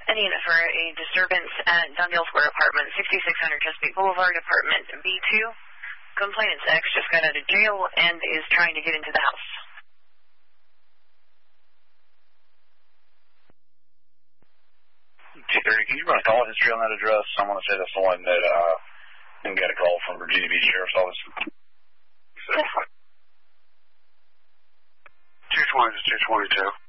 Any unit for a disturbance at Dundale Square Apartment, 6600 Chesapeake Boulevard, Apartment B2. Complainant's ex just got out of jail and is trying to get into the house. T30, can you run a call history on that address? I want to say that's the one that didn't get a call from Virginia Beach Sheriff's Office. 220 to 222.